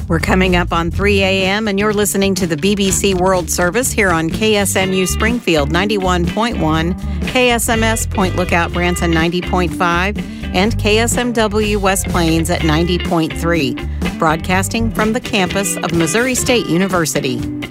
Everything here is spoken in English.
We're coming up on 3 a.m., and you're listening to the BBC World Service here on KSMU Springfield 91.1, KSMS Point Lookout Branson 90.5, and KSMW West Plains at 90.3, broadcasting from the campus of Missouri State University.